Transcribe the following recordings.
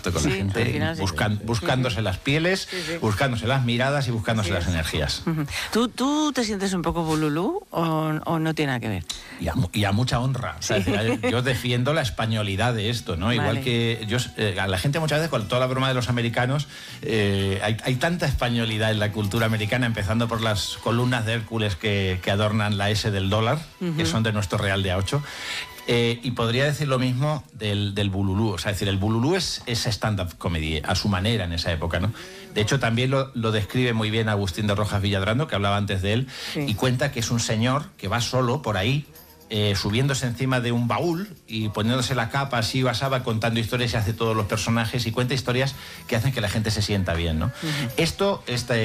contacto con la gente, al final, buscándose las pieles, buscándose las miradas y buscándose las energías. ¿Tú te sientes un poco bululú o no tiene nada que ver? Y a mucha honra. O sea, yo defiendo la españolidad de esto, ¿no? Igual que yo, a la gente muchas veces, con toda la broma de los americanos, hay tanta españolidad en la cultura americana, empezando por las columnas de Hércules que adornan la S del dólar, que son de nuestro real de A8. Y podría decir lo mismo del bululú. O sea, es decir, el bululú es stand-up comedy a su manera en esa época, ¿no? De hecho, también lo describe muy bien Agustín de Rojas Villadrando, que hablaba antes de él, y cuenta que es un señor que va solo por ahí, subiéndose encima de un baúl y poniéndose la capa así basada, contando historias, y hace todos los personajes y cuenta historias que hacen que la gente se sienta bien, ¿no? Esto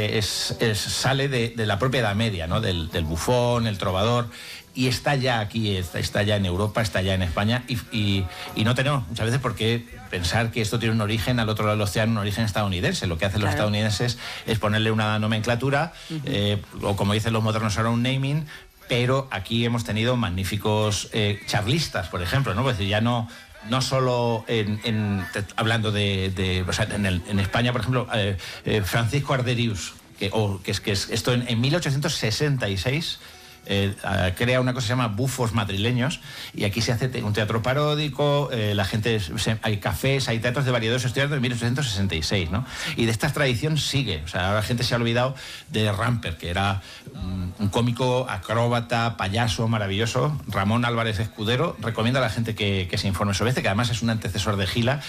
sale de la propia Edad Media, ¿no? Del bufón, el trovador, y está ya aquí, está ya en Europa, está ya en España, y no tenemos muchas veces por qué pensar que esto tiene un origen al otro lado del océano, un origen estadounidense. Lo que hacen los estadounidenses es ponerle una nomenclatura, o como dicen los modernos ahora, un naming. Pero aquí hemos tenido magníficos charlistas, por ejemplo, ¿no? Pues ya no solo hablando o sea, en España, por ejemplo, Francisco Arderius, que esto en 1866 crea una cosa que se llama Bufos Madrileños, y aquí se hace un teatro paródico, la gente, hay cafés, hay teatros de variedades, estoy hablando de 1866, ¿no? Y de esta tradición sigue. O sea, ahora la gente se ha olvidado de Ramper, que era un cómico, acróbata, payaso maravilloso. Ramón Álvarez Escudero recomienda a la gente que se informe sobre que además es un antecesor de Gila,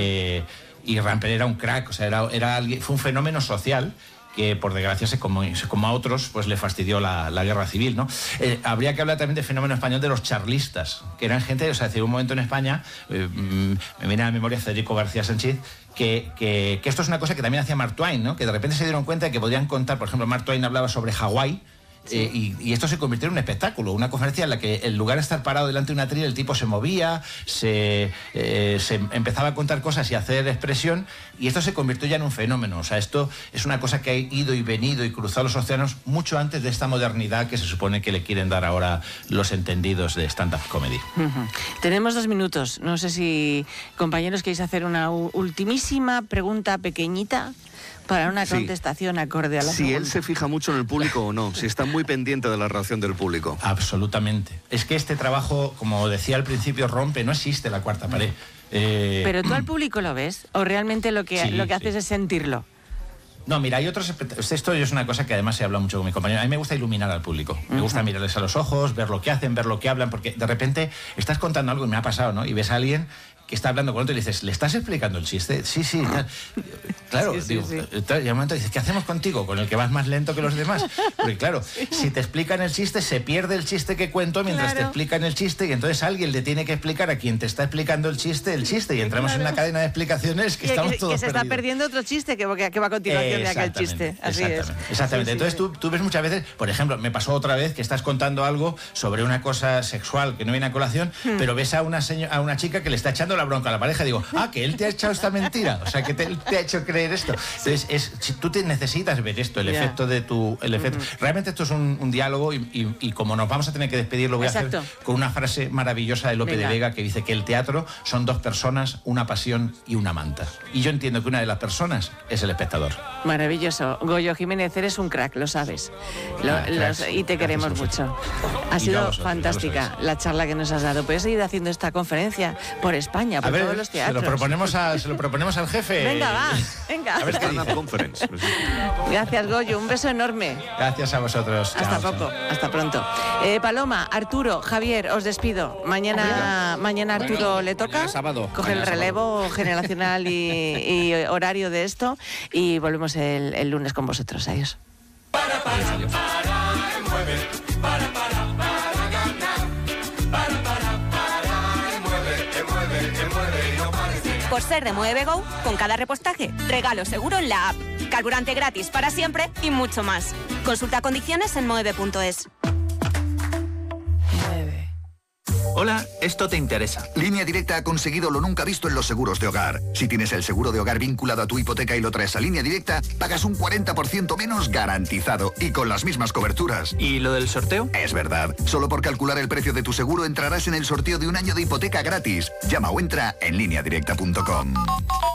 y Ramper era un crack. O sea, fue un fenómeno social que, por desgracia, como a otros, pues le fastidió la guerra civil, ¿no? Habría que hablar también del fenómeno español de los charlistas, que eran gente, o sea, hace un momento en España, me viene a la memoria Federico García Sánchez, que esto es una cosa que también hacía Mark Twain, ¿no? Que de repente se dieron cuenta de que podían contar, por ejemplo, Mark Twain hablaba sobre Hawái, y esto se convirtió en un espectáculo, una conferencia en la que, en lugar de estar parado delante de una atril, el tipo se movía, se empezaba a contar cosas y a hacer expresión, y esto se convirtió ya en un fenómeno. O sea, esto es una cosa que ha ido y venido y cruzado los océanos mucho antes de esta modernidad que se supone que le quieren dar ahora los entendidos de stand-up comedy. Tenemos 2 minutos. No sé si, compañeros, queréis hacer una ultimísima pregunta pequeñita para una contestación acorde a la pregunta. Si él se fija mucho en el público o no, si está muy pendiente de la reacción del público. Absolutamente. Es que este trabajo, como decía al principio, rompe, no existe la cuarta pared. ¿Pero tú al público lo ves? ¿O realmente lo que haces es sentirlo? No, mira, hay otros... Esto es una cosa que además se habla mucho con mis compañeros. A mí me gusta iluminar al público. Me gusta mirarles a los ojos, ver lo que hacen, ver lo que hablan, porque de repente estás contando algo, y me ha pasado, ¿no? Y ves a alguien que está hablando con otro y le dices, ¿le estás explicando el chiste? Sí. Claro, y al momento dices, ¿qué hacemos contigo? Con el que vas más lento que los demás. Porque claro, si te explican el chiste, se pierde el chiste que cuento mientras te explican el chiste, y entonces alguien le tiene que explicar a quien te está explicando el chiste, y entramos en una cadena de explicaciones que estamos todos que se está perdiendo otro chiste que va a continuación de aquel chiste. Así exactamente. Entonces tú ves muchas veces, por ejemplo, me pasó otra vez que estás contando algo sobre una cosa sexual que no viene a colación, pero ves a una chica que le está echando la bronca a la pareja, y digo, que él te ha echado esta mentira, o sea, que te ha hecho creer esto. Entonces, si tú necesitas ver esto, el efecto de el efecto. Realmente esto es un diálogo, y como nos vamos a tener que despedir, lo voy a hacer con una frase maravillosa de Lope de Vega, que dice que el teatro son 2 personas, una pasión y una manta. Y yo entiendo que una de las personas es el espectador. Maravilloso. Goyo Jiménez, eres un crack, lo sabes. Y te queremos mucho. Ha sido fantástica la charla que nos has dado. Puedes seguir haciendo esta conferencia por España, por todos los teatros. Se lo proponemos al jefe. Venga, venga. A ver qué dice. Gracias, Goyo, un beso enorme. Gracias a vosotros. Hasta pronto. Paloma, Arturo, Javier, os despido. Mañana Arturo le toca coger el relevo generacional y horario de esto, y volvemos el lunes con vosotros. Adiós. Por ser de Mueve Go, con cada repostaje, regalo seguro en la app, carburante gratis para siempre y mucho más. Consulta condiciones en moeve.es. Hola, esto te interesa. Línea Directa ha conseguido lo nunca visto en los seguros de hogar. Si tienes el seguro de hogar vinculado a tu hipoteca y lo traes a Línea Directa, pagas un 40% menos garantizado y con las mismas coberturas. ¿Y lo del sorteo? Es verdad. Solo por calcular el precio de tu seguro entrarás en el sorteo de un año de hipoteca gratis. Llama o entra en lineadirecta.com.